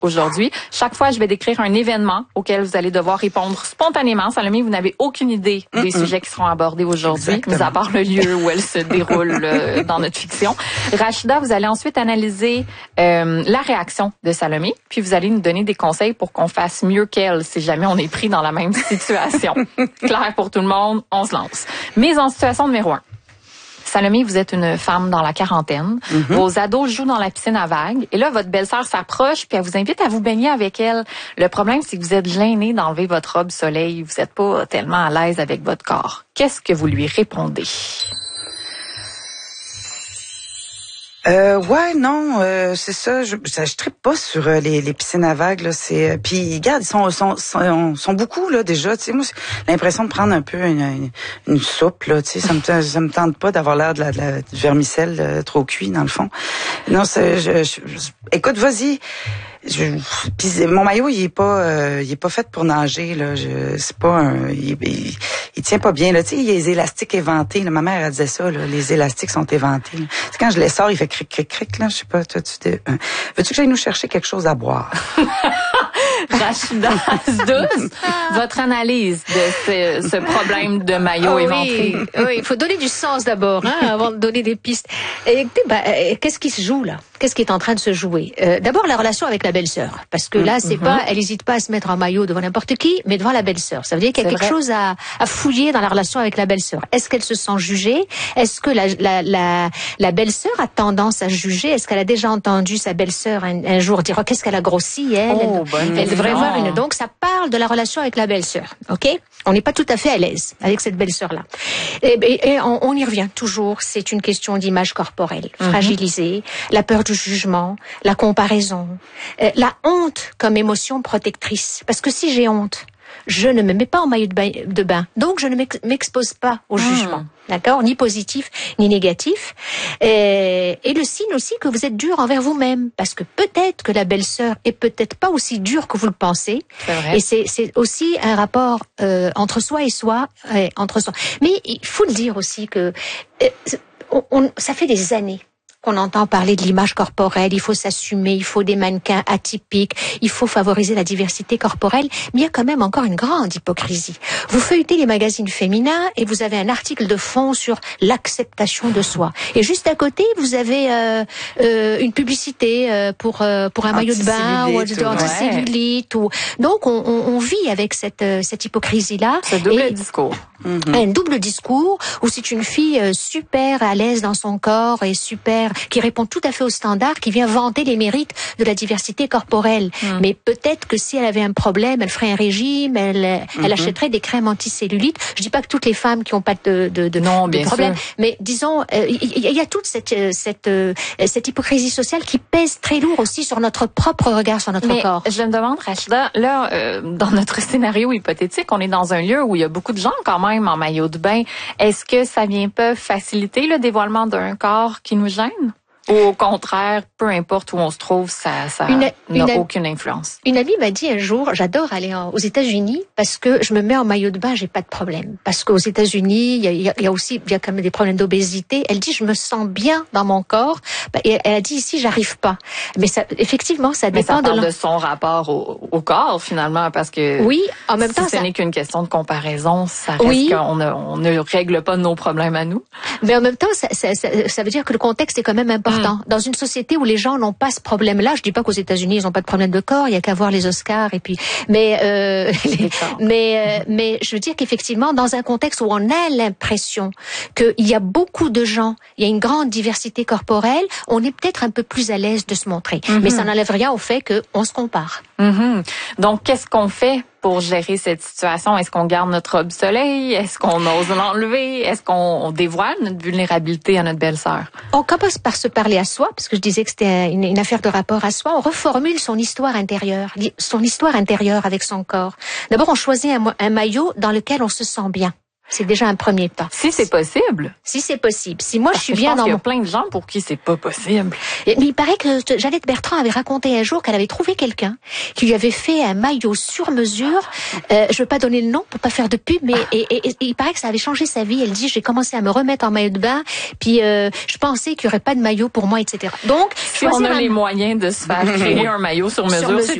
aujourd'hui. Chaque fois, je vais décrire un événement auquel vous allez devoir répondre spontanément. Salomé, vous n'avez aucune idée des sujets qui seront abordés aujourd'hui, mis à part le lieu où elle se déroule dans notre fiction. Rachida, vous allez ensuite analyser la réaction de Salomé, puis vous allez nous donner des conseils pour qu'on fasse mieux qu'elle si jamais on est pris dans la même situation. Clair pour tout le monde, on se lance. Mise en situation numéro 1. Salomé, vous êtes une femme dans la quarantaine. Vos ados jouent dans la piscine à vagues. Et là, votre belle-sœur s'approche puis elle vous invite à vous baigner avec elle. Le problème, c'est que vous êtes gênée d'enlever votre robe soleil. Vous n'êtes pas tellement à l'aise avec votre corps. Qu'est-ce que vous lui répondez? C'est ça. Je trippe pas sur les piscines à vagues là. C'est puis regarde, ils sont beaucoup là déjà. Tu sais, moi j'ai l'impression de prendre un peu une soupe là. Tu sais, ça me tente pas d'avoir l'air de du vermicelle trop cuit dans le fond. Non, écoute, vas-y. Puis mon maillot il est pas fait pour nager là. C'est pas il tient pas bien là. Tu sais, il y a les élastiques éventés. Là. Ma mère elle disait ça là. Les élastiques sont éventés. Là. C'est quand je les sors, il fait cric cric cric là. Je sais pas. Toi, veux-tu que j'aille nous chercher quelque chose à boire? Rachida Asdouz, votre analyse de ce problème de maillot éventré. Oui, il faut donner du sens d'abord, avant de donner des pistes. Et, qu'est-ce qui se joue là? Qu'est-ce qui est en train de se jouer? D'abord la relation avec la belle-sœur, parce que là c'est pas, elle hésite pas à se mettre en maillot devant n'importe qui, mais devant la belle-sœur. Ça veut dire qu'il y a quelque chose à fouiller dans la relation avec la belle-sœur. Est-ce qu'elle se sent jugée? Est-ce que la belle-sœur a tendance à juger? Est-ce qu'elle a déjà entendu sa belle-sœur un jour dire qu'est-ce qu'elle a grossi elle devrait voir une. Donc ça parle de la relation avec la belle-sœur, ok? On n'est pas tout à fait à l'aise avec cette belle-sœur-là. Et on y revient toujours. C'est une question d'image corporelle, fragilisée, la peur du jugement, la comparaison, la honte comme émotion protectrice. Parce que si j'ai honte, je ne me mets pas en maillot de bain. Donc, je ne m'expose pas au jugement. D'accord? Ni positif, ni négatif. Et le signe aussi que vous êtes dur envers vous-même. Parce que peut-être que la belle-sœur est peut-être pas aussi dure que vous le pensez. C'est vrai. Et c'est aussi un rapport entre soi et soi. Entre soi. Mais il faut le dire aussi que ça fait des années qu'on entend parler de l'image corporelle, il faut s'assumer, il faut des mannequins atypiques, il faut favoriser la diversité corporelle, mais il y a quand même encore une grande hypocrisie. Vous feuilletez les magazines féminins et vous avez un article de fond sur l'acceptation de soi. Et juste à côté, vous avez une publicité pour un maillot de bain ou anticellulite. Donc on vit avec cette hypocrisie-là. Ce double discours. Un double discours où c'est une fille super à l'aise dans son corps et qui répond tout à fait aux standards, qui vient vanter les mérites de la diversité corporelle. Mais peut-être que si elle avait un problème, elle ferait un régime, elle achèterait des crèmes anticellulite. Je dis pas que toutes les femmes qui ont pas de problème, mais disons, il y a toute cette hypocrisie sociale qui pèse très lourd aussi sur notre propre regard sur notre corps. Je me demande, Rachida, là, dans notre scénario hypothétique, on est dans un lieu où il y a beaucoup de gens quand même en maillot de bain. Est-ce que ça vient pas faciliter le dévoilement d'un corps qui nous gêne? Ou au contraire, peu importe où on se trouve, ça n'a aucune influence. Une amie m'a dit un jour, j'adore aller aux États-Unis parce que je me mets en maillot de bain, j'ai pas de problème. Parce qu'aux États-Unis, il y a quand même des problèmes d'obésité. Elle dit, je me sens bien dans mon corps. Et elle a dit, ici, j'arrive pas. Mais effectivement, ça dépend ça parle de son rapport au corps, finalement, parce que oui, en même temps, ce n'est qu'une question de comparaison, ça reste qu'on ne règle pas nos problèmes à nous. Mais en même temps, ça veut dire que le contexte est quand même important. Dans une société où les gens n'ont pas ce problème-là, je dis pas qu'aux États-Unis ils n'ont pas de problème de corps, il y a qu'à voir les Oscars et puis, mais je veux dire qu'effectivement dans un contexte où on a l'impression qu'il y a beaucoup de gens, il y a une grande diversité corporelle, on est peut-être un peu plus à l'aise de se montrer. Mais ça n'enlève rien au fait qu'on se compare. Donc qu'est-ce qu'on fait pour gérer cette situation? Est-ce qu'on garde notre robe soleil? Est-ce qu'on ose l'enlever? Est-ce qu'on dévoile notre vulnérabilité à notre belle-sœur? On commence par se parler à soi, parce que je disais que c'était une affaire de rapport à soi. On reformule son histoire intérieure avec son corps. D'abord, on choisit un maillot dans lequel on se sent bien. C'est déjà un premier pas. Si c'est possible. Si c'est possible. Si moi je suis bien dans mon... Il y a plein de gens pour qui c'est pas possible. Mais il paraît que Jeannette Bertrand avait raconté un jour qu'elle avait trouvé quelqu'un qui lui avait fait un maillot sur mesure. Je veux pas donner le nom pour pas faire de pub, mais et il paraît que ça avait changé sa vie. Elle dit, j'ai commencé à me remettre en maillot de bain, puis je pensais qu'il y aurait pas de maillot pour moi, etc. Donc, si on a les moyens de se faire créer un maillot sur mesure, c'est